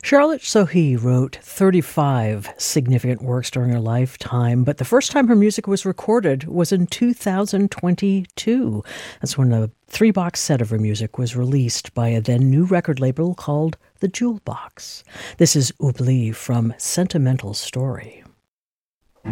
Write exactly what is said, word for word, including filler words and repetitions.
Charlotte Sohi wrote thirty-five significant works during her lifetime, but the first time her music was recorded was in two thousand twenty-two. That's when a three-box set of her music was released by a then new record label called The Jewel Box. This is Oubli from Sentimental Story.